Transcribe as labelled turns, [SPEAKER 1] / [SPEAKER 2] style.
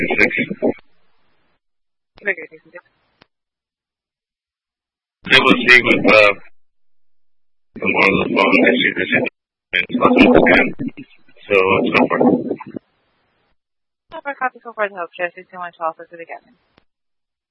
[SPEAKER 1] Victor 66.
[SPEAKER 2] It was he with one of the phone issues and scam. So it's over.
[SPEAKER 1] Number copy so far the Hope Chair 6112 for the Gavin.